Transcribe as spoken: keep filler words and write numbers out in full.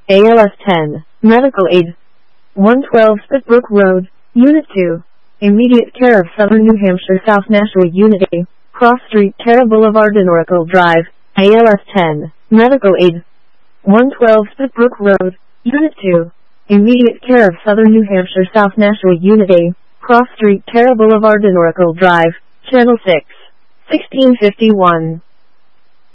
A L S ten, Medical Aid. one twelve Spitbrook Road, Unit two. Immediate care of Southern New Hampshire South Nashua Unit A, Cross Street, Terra Boulevard and Oracle Drive, A L S ten, Medical Aid. one twelve Spitbrook Road, Unit two. Immediate care of Southern New Hampshire South Nashua Unit A, Cross Street, Terra Boulevard and Oracle Drive, Channel six, sixteen fifty-one.